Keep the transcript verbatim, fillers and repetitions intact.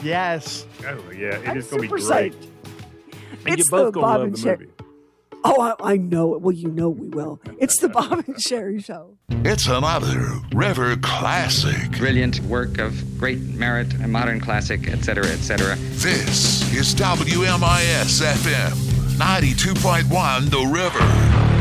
Yes. Oh, yeah. It I'm is going to super be great. psyched. And It's you both the going Bob to love and the Sher- movie. Oh, I, I know it. Well, you know we will. It's the Bob and Sherry Show. It's another River classic. Brilliant work of great merit, a modern classic, et cetera, et cetera. This is W M I S F M ninety-two point one The River.